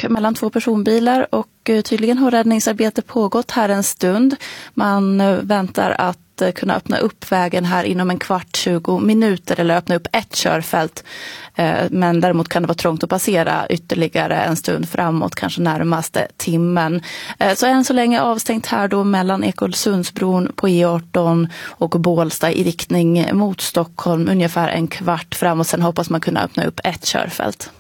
mellan 2 personbilar och tydligen har räddningsarbete pågått här en stund. Man väntar att kunna öppna upp vägen här inom en kvart, 20 minuter eller öppna upp ett körfält. Men däremot kan det vara trångt att passera ytterligare en stund framåt, kanske närmaste timmen. Så än så länge avstängt här då mellan Ekolsundsbron på E18 och Bålsta i riktning mot Stockholm ungefär en kvart framåt. Sen hoppas man kunna öppna upp ett körfält.